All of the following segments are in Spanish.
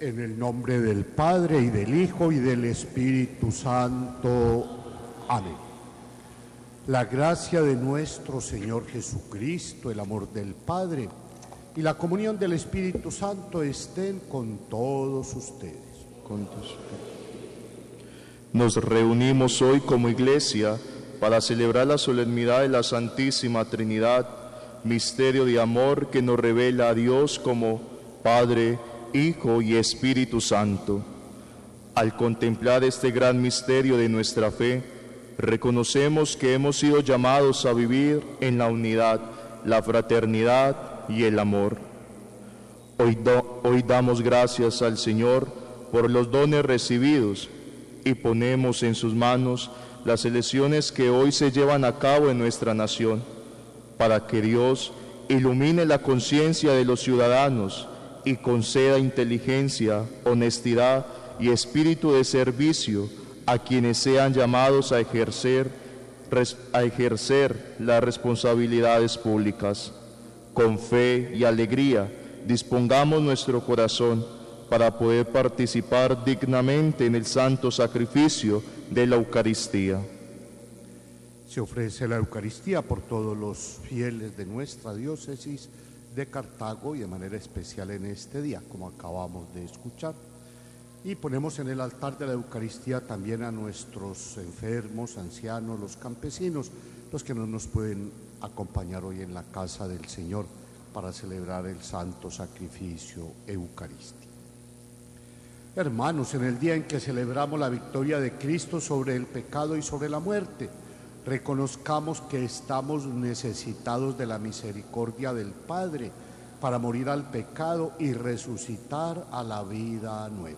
En el nombre del Padre, y del Hijo, y del Espíritu Santo. Amén. La gracia de nuestro Señor Jesucristo, el amor del Padre y la comunión del Espíritu Santo estén con todos ustedes. Nos reunimos hoy como iglesia para celebrar la solemnidad de la Santísima Trinidad, misterio de amor que nos revela a Dios como Padre, Hijo y Espíritu Santo. Al contemplar este gran misterio de nuestra fe, reconocemos que hemos sido llamados a vivir en la unidad, la fraternidad y el amor. Hoy damos gracias al Señor por los dones recibidos y ponemos en sus manos las elecciones que hoy se llevan a cabo en nuestra nación, para que Dios ilumine la conciencia de los ciudadanos y conceda inteligencia, honestidad y espíritu de servicio a quienes sean llamados a ejercer las responsabilidades públicas. Con fe y alegría dispongamos nuestro corazón para poder participar dignamente en el santo sacrificio de la Eucaristía. Se ofrece la Eucaristía por todos los fieles de nuestra diócesis de Cartago y de manera especial en este día, como acabamos de escuchar. Y ponemos en el altar de la Eucaristía también a nuestros enfermos, ancianos, los campesinos, los que no nos pueden acompañar hoy en la casa del Señor para celebrar el santo sacrificio eucarístico. Hermanos, en el día en que celebramos la victoria de Cristo sobre el pecado y sobre la muerte, reconozcamos que estamos necesitados de la misericordia del Padre para morir al pecado y resucitar a la vida nueva.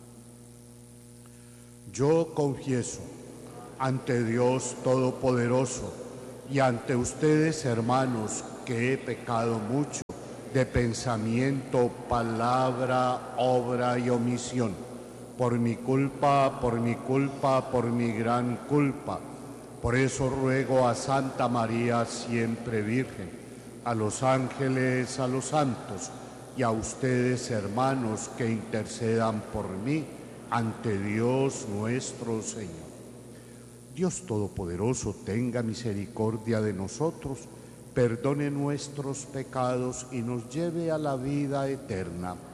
Yo confieso ante Dios Todopoderoso y ante ustedes, hermanos, que he pecado mucho de pensamiento, palabra, obra y omisión, por mi culpa, por mi gran culpa. Por eso ruego a Santa María, siempre Virgen, a los ángeles, a los santos y a ustedes, hermanos, que intercedan por mí ante Dios nuestro Señor. Dios Todopoderoso tenga misericordia de nosotros, perdone nuestros pecados y nos lleve a la vida eterna.